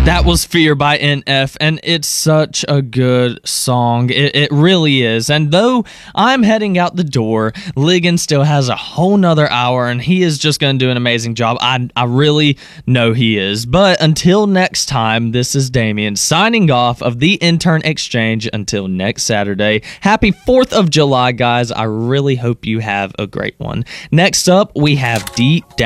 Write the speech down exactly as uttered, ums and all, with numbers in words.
That was Fear by N F, and it's such a good song. It, it really is. And though I'm heading out the door, Ligon still has a whole nother hour, and he is just going to do an amazing job. I, I really know he is. But until next time, this is Damien signing off of the Intern Exchange until next Saturday. Happy fourth of July, guys. I really hope you have a great one. Next up, we have Deep Down.